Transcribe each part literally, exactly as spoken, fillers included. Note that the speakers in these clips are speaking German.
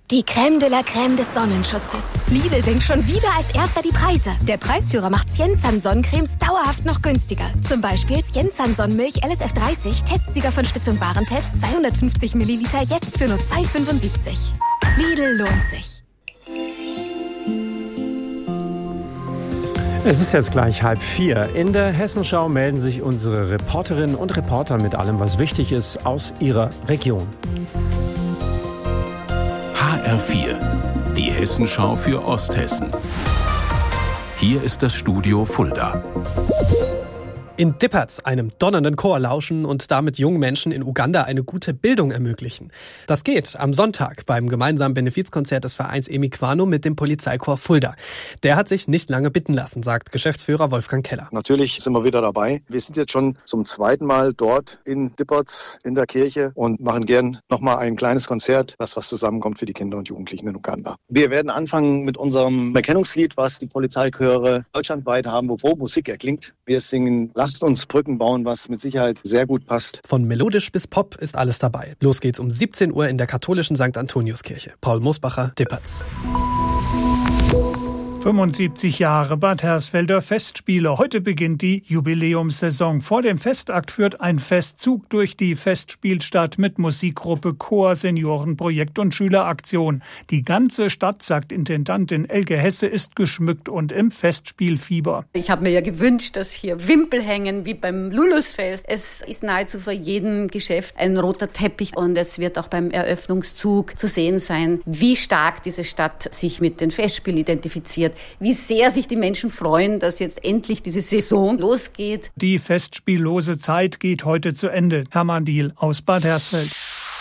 Die Crème de la Crème des Sonnenschutzes. Lidl senkt schon wieder als erster die Preise. Der Preisführer macht Siensan Sonnencremes dauerhaft noch günstiger. Zum Beispiel Siensan Sonnenmilch L S F dreißig, Testsieger von Stiftung Warentest, zweihundertfünfzig Milliliter, jetzt für nur zwei fünfundsiebzig. Lidl lohnt sich. Es ist jetzt gleich halb vier. In der Hessenschau melden sich unsere Reporterinnen und Reporter mit allem, was wichtig ist, aus ihrer Region. H R vier, die Hessenschau für Osthessen. Hier ist das Studio Fulda. In Dippers, einem donnernden Chor, lauschen und damit jungen Menschen in Uganda eine gute Bildung ermöglichen. Das geht am Sonntag beim gemeinsamen Benefizkonzert des Vereins Emiquano mit dem Polizeichor Fulda. Der hat sich nicht lange bitten lassen, sagt Geschäftsführer Wolfgang Keller. Natürlich sind wir wieder dabei. Wir sind jetzt schon zum zweiten Mal dort in Dippers in der Kirche und machen gern nochmal ein kleines Konzert, das was zusammenkommt für die Kinder und Jugendlichen in Uganda. Wir werden anfangen mit unserem Erkennungslied, was die Polizeichöre deutschlandweit haben, wo Musik erklingt. Wir singen Lasst uns Brücken bauen, was mit Sicherheit sehr gut passt. Von melodisch bis Pop ist alles dabei. Los geht's um siebzehn Uhr in der katholischen Sankt Antoniuskirche. Paul Mosbacher, Dippertz. fünfundsiebzig Jahre Bad Hersfelder Festspiele. Heute beginnt die Jubiläumssaison. Vor dem Festakt führt ein Festzug durch die Festspielstadt mit Musikgruppe, Chor, Seniorenprojekt und Schüleraktion. Die ganze Stadt, sagt Intendantin Elke Hesse, ist geschmückt und im Festspielfieber. Ich habe mir ja gewünscht, dass hier Wimpel hängen wie beim Lulusfest. Es ist nahezu vor jedem Geschäft ein roter Teppich und es wird auch beim Eröffnungszug zu sehen sein, wie stark diese Stadt sich mit den Festspielen identifiziert. Wie sehr sich die Menschen freuen, dass jetzt endlich diese Saison losgeht. Die festspiellose Zeit geht heute zu Ende. Hermann Diehl aus Bad Hersfeld.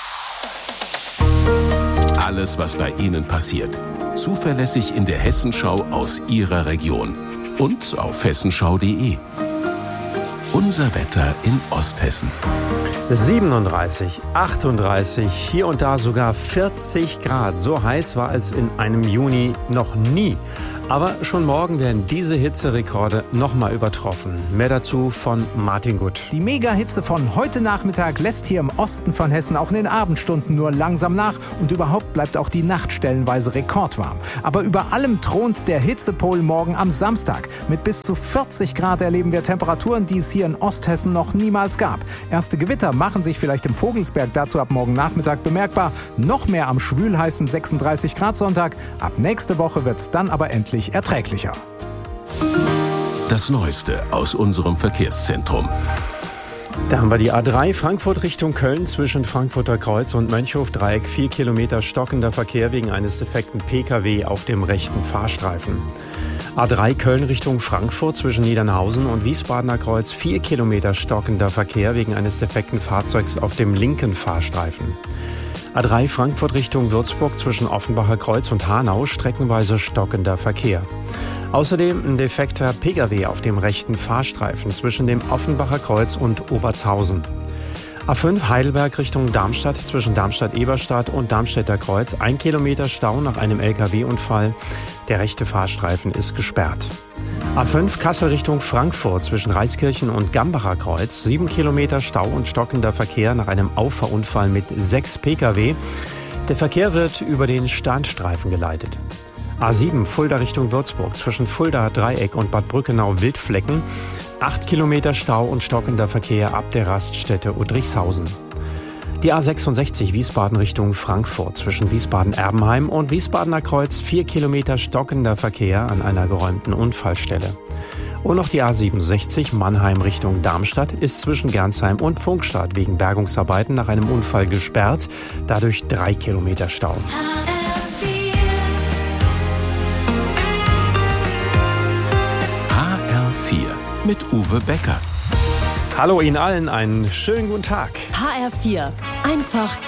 Alles, was bei Ihnen passiert. Zuverlässig in der Hessenschau aus Ihrer Region. Und auf hessenschau punkt de. Unser Wetter in Osthessen. siebenunddreißig, achtunddreißig, hier und da sogar vierzig Grad. So heiß war es in einem Juni noch nie. Aber schon morgen werden diese Hitzerekorde nochmal übertroffen. Mehr dazu von Martin Gutt. Die Mega-Hitze von heute Nachmittag lässt hier im Osten von Hessen auch in den Abendstunden nur langsam nach. Und überhaupt bleibt auch die Nacht stellenweise rekordwarm. Aber über allem thront der Hitzepol morgen am Samstag. Mit bis zu vierzig Grad erleben wir Temperaturen, die es hier in Osthessen noch niemals gab. Erste Gewitter machen sich vielleicht im Vogelsberg dazu ab morgen Nachmittag bemerkbar. Noch mehr am schwülheißen sechsunddreißig Grad Sonntag. Ab nächste Woche wird's dann aber endlich erträglicher. Das Neueste aus unserem Verkehrszentrum. Da haben wir die A drei Frankfurt Richtung Köln zwischen Frankfurter Kreuz und Mönchhof-Dreieck. Vier Kilometer stockender Verkehr wegen eines defekten P K W auf dem rechten Fahrstreifen. A drei Köln Richtung Frankfurt zwischen Niedernhausen und Wiesbadener Kreuz. Vier Kilometer stockender Verkehr wegen eines defekten Fahrzeugs auf dem linken Fahrstreifen. A drei Frankfurt Richtung Würzburg zwischen Offenbacher Kreuz und Hanau streckenweise stockender Verkehr. Außerdem ein defekter P K W auf dem rechten Fahrstreifen zwischen dem Offenbacher Kreuz und Obertshausen. A fünf Heidelberg Richtung Darmstadt zwischen Darmstadt-Eberstadt und Darmstädter Kreuz. Ein Kilometer Stau nach einem L K W-Unfall. Der rechte Fahrstreifen ist gesperrt. A fünf Kassel Richtung Frankfurt zwischen Reiskirchen und Gambacher Kreuz. Sieben Kilometer Stau und stockender Verkehr nach einem Auffahrunfall mit sechs P K W. Der Verkehr wird über den Standstreifen geleitet. A sieben Fulda Richtung Würzburg zwischen Fulda Dreieck und Bad Brückenau-Wildflecken. Acht Kilometer Stau und stockender Verkehr ab der Raststätte Udrichshausen. Die A sechsundsechzig Wiesbaden Richtung Frankfurt zwischen Wiesbaden-Erbenheim und Wiesbadener Kreuz. Vier Kilometer stockender Verkehr an einer geräumten Unfallstelle. Und noch die A siebenundsechzig Mannheim Richtung Darmstadt ist zwischen Gernsheim und Pfungstadt wegen Bergungsarbeiten nach einem Unfall gesperrt. Dadurch drei Kilometer Stau. H R vier mit Uwe Becker. Hallo Ihnen allen, einen schönen guten Tag. H R vier. Einfach